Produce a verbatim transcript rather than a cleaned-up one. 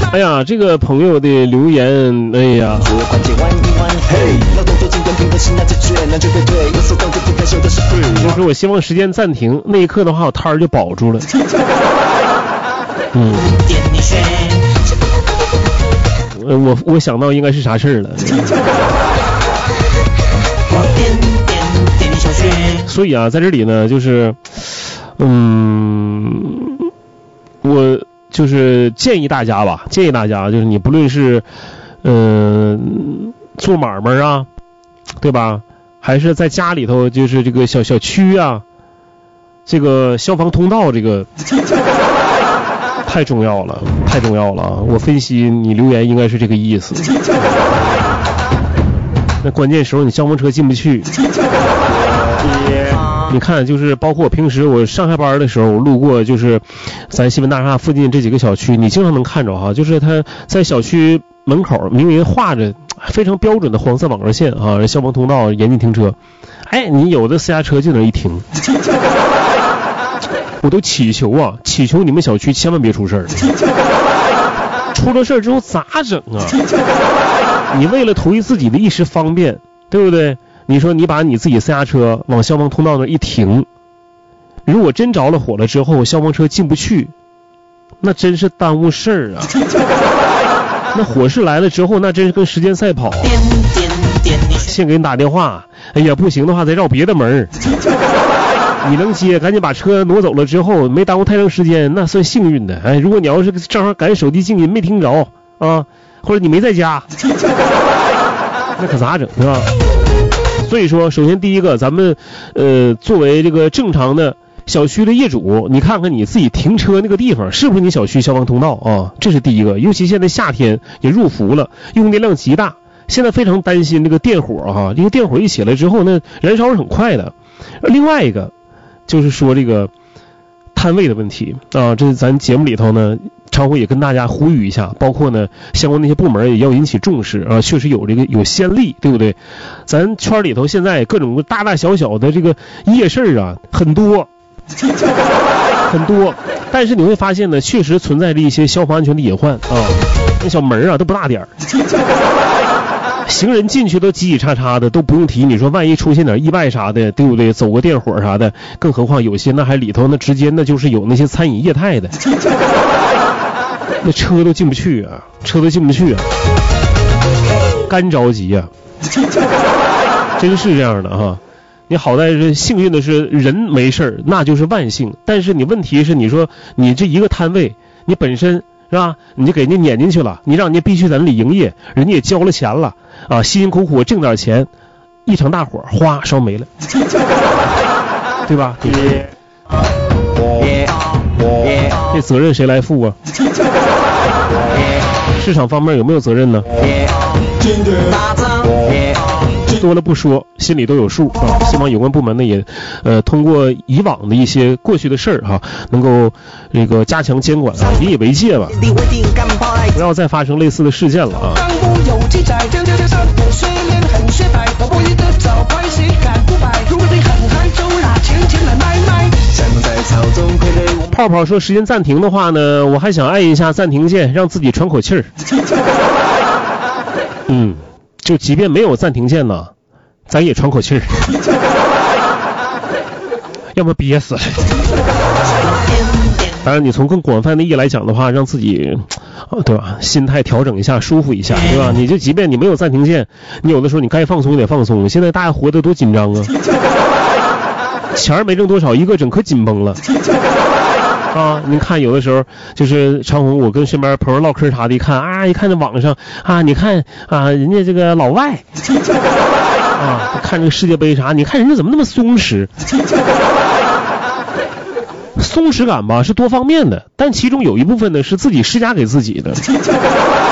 哎呀，这个朋友的留言，哎呀，就是我希望时间暂停，那一刻的话我摊儿就保住了。嗯，我我想到应该是啥事儿了。所以啊，在这里呢，就是，嗯，我就是建议大家吧，建议大家就是你不论是，嗯、呃，做买卖啊，对吧？还是在家里头，就是这个小小区啊，这个消防通道这个太重要了，太重要了啊！我分析你留言应该是这个意思。那关键时候你消防车进不去。你看，就是包括我平时我上下班的时候，我路过就是咱新闻大厦附近这几个小区，你经常能看着哈，就是他在小区门口明明画着非常标准的黄色网格线啊，消防通道严禁停车。哎，你有的私家车就那一停，我都祈求啊，祈求你们小区千万别出事儿。出了事儿之后咋整啊？你为了图自己的一时方便，对不对？你说你把你自己私家车往消防通道那一停，如果真着了火了之后消防车进不去，那真是耽误事儿啊。那火势来了之后，那真是跟时间赛跑。先给你打电话，哎呀不行的话再绕别的门，你能接赶紧把车挪走了之后没耽误太长时间，那算幸运的。哎，如果你要是正好赶手机静音没听着啊，或者你没在家，那可咋整是吧？所以说首先第一个，咱们呃作为这个正常的小区的业主，你看看你自己停车那个地方是不是你小区消防通道啊？这是第一个。尤其现在夏天也入伏了，用电量极大，现在非常担心这个电火哈，这个电火一起来之后呢，燃烧是很快的。另外一个就是说这个摊位的问题啊，这是咱节目里头呢常会也跟大家呼吁一下，包括呢相关那些部门也要引起重视啊，确实有这个有先例，对不对？咱圈里头现在各种大大小小的这个夜市啊很多很多，但是你会发现呢，确实存在着一些消防安全的隐患啊，那小门啊都不大点儿，行人进去都挤挤叉叉的，都不用提，你说万一出现点意外啥的，对不对？走个电火啥的，更何况有些那还里头那直接那就是有那些餐饮业态的，那车都进不去啊，车都进不去啊，干着急啊，真是这样的哈。你好在是幸运的是人没事，那就是万幸。但是你问题是，你说你这一个摊位，你本身是吧，你就给人家撵进去了，你让人家必须在那里营业，人家也交了钱了啊，辛辛苦苦挣点钱，一场大火哗烧没了，对吧？这责任谁来负啊？市场方面有没有责任呢？多了不说，心里都有数啊！希望有关部门呢也，呃，通过以往的一些过去的事儿哈，能够这个加强监管啊，引以为戒吧，不要再发生类似的事件了啊！泡泡说时间暂停的话呢，我还想按一下暂停键，让自己喘口气儿。嗯。就即便没有暂停键呢，咱也喘口气儿，要么憋死了。当然，你从更广泛的意义来讲的话，让自己，对吧？心态调整一下，舒服一下，对吧？你就即便你没有暂停键，你有的时候你该放松也得放松。现在大家活得多紧张啊，钱儿没挣多少，一个整可紧绷了。啊，你看有的时候就是长虹，我跟身边朋友唠嗑啥的，一看啊，一看这网上啊，你看啊，人家这个老外啊，看这个世界杯啥，你看人家怎么那么松弛？松弛感吧是多方面的，但其中有一部分呢是自己施加给自己的。